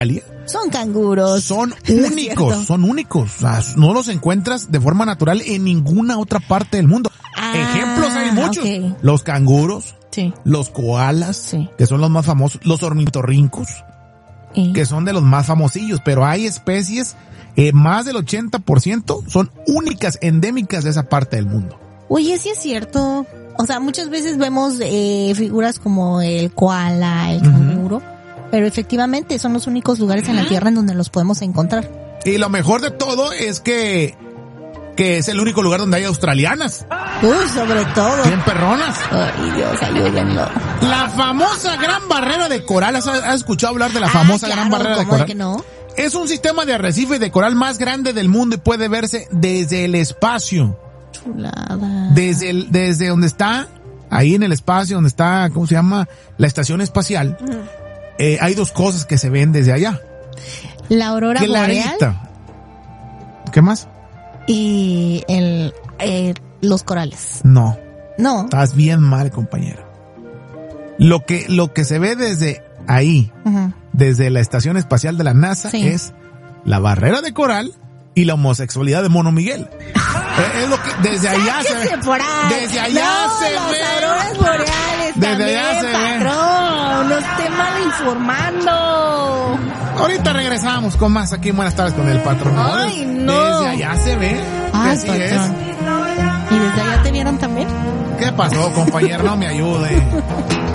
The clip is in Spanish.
Son canguros. Son únicos. O sea, no los encuentras de forma natural en ninguna otra parte del mundo. Ejemplos hay muchos. Okay. Los canguros, Sí. los koalas, Sí. que son los más famosos, los ornitorrincos, que son de los más famosillos, pero hay especies, más del 80% son únicas, endémicas de esa parte del mundo. Oye, sí es cierto. O sea, muchas veces vemos figuras como el koala, el canguro, pero efectivamente son los únicos lugares en la Tierra en donde los podemos encontrar. Y lo mejor de todo es que es el único lugar donde hay australianas. Uy, sobre todo. Bien perronas. Ay, Dios, ayúdenlo. La famosa Gran Barrera de Coral. ¿Has escuchado hablar de la famosa claro, Gran Barrera de ¿cómo de Coral? que no? Es un sistema de arrecife de coral más grande del mundo y puede verse desde el espacio. Chulada. Desde donde está, ahí en el espacio, donde está, ¿cómo se llama? La estación espacial. Hay dos cosas que se ven desde allá. La aurora boreal Clarita. ¿Qué más? y los corales. No. No. Estás bien mal, compañero. Lo que se ve desde ahí, desde la estación espacial de la NASA, Sí. es la barrera de coral y la homosexualidad de Mono Miguel. Es lo que desde allá se ve. Por ahí. Desde allá no, se las ve. auroras boreales Desde también, allá se ve. patrón. No esté mal informando. Ahorita regresamos con más aquí en Buenas Tardes con el patrón. Ay, no. Desde allá se ve. Ay, Así es. patrón. ¿Y desde allá te vieron también? ¿Qué pasó, compañero? No me ayude.